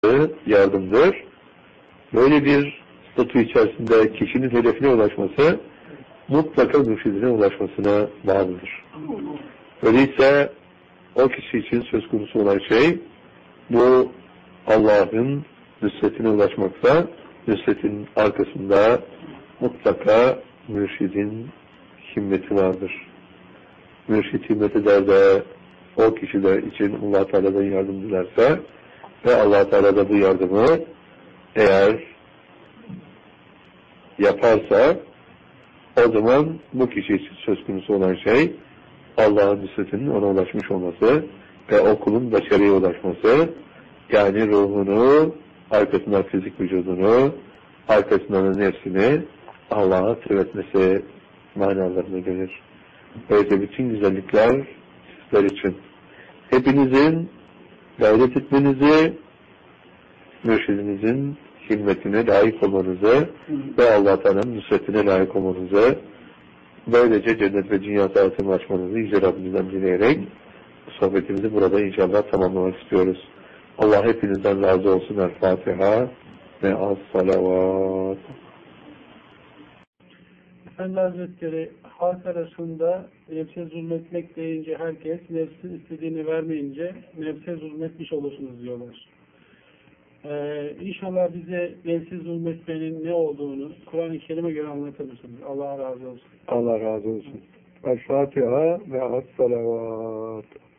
yardımdır. Böyle bir statü içerisinde kişinin hedefine ulaşması mutlaka mürşidine ulaşmasına bağlıdır. Öyleyse o kişi için söz konusu olan şey bu Allah'ın nüsretine ulaşmaksa nüsretin arkasında mutlaka mürşidin himmeti vardır. Mürşid himmet eder de o kişi de için Allah Teala'dan yardım dilerse ve Allah Teala da bu yardımı eğer yaparsa o zaman bu kişi için söz konusu olan şey Allah'ın nüsretinin ona ulaşmış olması ve o kulun başarıya ulaşması, yani ruhunu, arkasından fizik vücudunu, arkasından nefsini Allah'a sevmetmesi manalarına gelir. Böylece bütün güzellikler sizler için. Hepinizin gayret etmenizi, mürşidinizin himmetine layık olmanızı ve Allah Teala'nın nüsretine layık olmanızı, böylece cennet ve dünya saadetini açmanızı Yüce Rabbimizden dileyerek sohbetimizi burada inşallah tamamlamak istiyoruz. Allah hepinizden razı olsun. El-Fatiha ve as-salavat. Efendi Hazretleri halk arasında nefse zulmetmek deyince herkes nefsin istediğini vermeyince nefse zulmetmiş olursunuz diyorlar. İnşallah bize nefsi zulmetmenin ne olduğunu Kur'an-ı Kerim'e göre anlatır mısınız? Allah razı olsun. Allah razı olsun. El-Fatiha ve as-salavat.